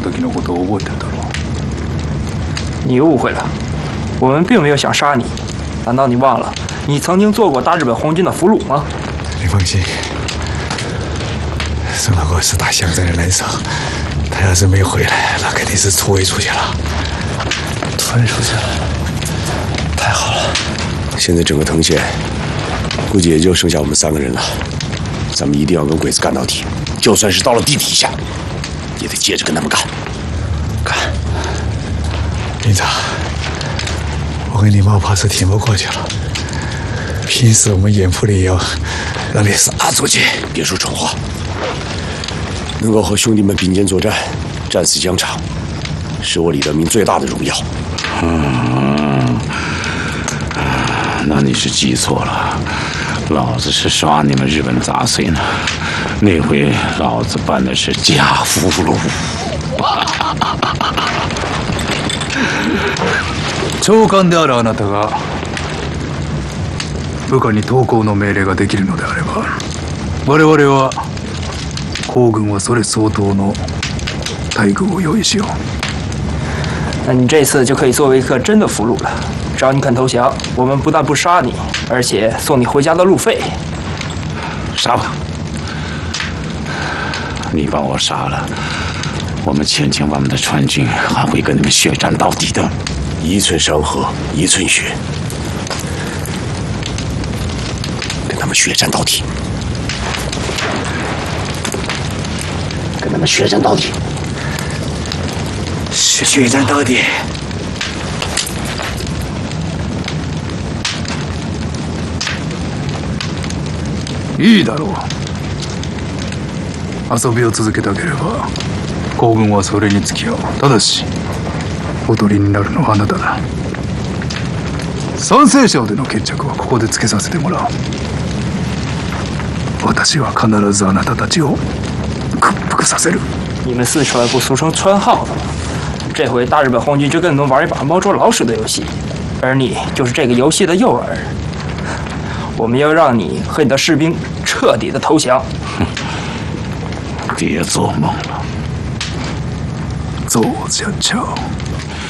時のことを覚えてるだろう。 你误会了，我们并没有想杀你。难道你忘了，你曾经做过大日本皇军的俘虏吗？ 你放心，宋老哥是打湘在的人手，他要是没回来，那肯定是突围出去了。突围出去了，太好了！ 现在整个藤县，估计也就剩下我们3个人了。咱们一定要跟鬼子干到底，就算是到了地底下，也得接着跟他们干。干！ 营长，我跟你冒泡是挺不过去了。拼死我们眼铺里要让你杀出去！ 别说蠢话，能够和兄弟们并肩作战，战死疆场，是我李德明最大的荣耀。 那你是记错了，老子是刷你们日本杂碎呢。那回老子办的是假俘虏。 長官であるあなたが部下に投降の命令ができるのであれば、我々は皇軍はそれ相当の待遇を用意しよう。 那你这次就可以作为一个真的俘虏了。只要你肯投降，我们不但不杀你，而且送你回家的路费。 杀吧！你把我杀了，我们千千万万的川军还会跟你们血战到底的。 一寸山河一寸血，跟他们血战到底，跟他们血战到底， 血战到底。いいだろう。遊びを続けたければ皇軍はそれに付き合う。ただしおとりになるのはあなただ。賛成賞での決着はここでつけさせてもらう。私は必ずあなたたちを屈服させる。 你们四川不俗称川耗子吗？这回大日本皇军就跟你们玩一把猫捉老鼠的游戏，而你就是这个游戏的诱饵。我们要让你和你的士兵彻底的投降。 别做梦了， 做家巧。